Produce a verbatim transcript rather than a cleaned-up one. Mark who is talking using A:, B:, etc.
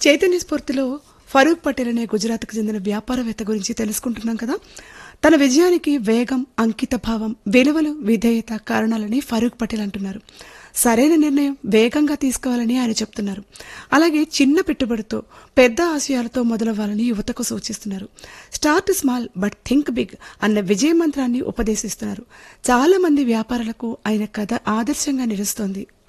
A: చైతన్య స్ఫూర్తిలో ఫరూక్ పటేల్ అనే గుజరాత్కు చెందిన వ్యాపారవేత్త గురించి తెలుసుకుంటున్నాం కదా. తన విజయానికి వేగం, అంకిత భావం, విలువలు, విధేయత కారణాలని ఫరూక్ పటేల్ అంటున్నారు. సరైన నిర్ణయం వేగంగా తీసుకోవాలని ఆయన చెప్తున్నారు. అలాగే చిన్న పెట్టుబడితో పెద్ద ఆశయాలతో మొదలవ్వాలని యువతకు సూచిస్తున్నారు. Start small but think big అన్న విజయ మంత్రాన్ని ఉపదేశిస్తున్నారు. చాలా మంది వ్యాపారులకు ఆయన కథ ఆదర్శంగా నిలుస్తోంది.